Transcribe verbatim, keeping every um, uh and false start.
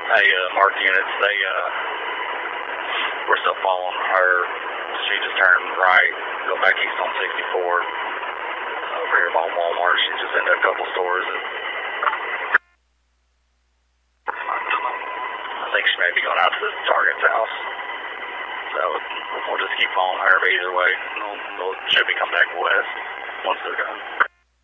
Hey, uh, Mark units, they, uh, we're still following her. She just turned right, go back east on sixty-four, over here by Walmart. She just into a couple stores. And I think she may be going out to the Target's house. So we'll just keep following her, but either way, they'll, they'll, she'll be coming back west once they're done.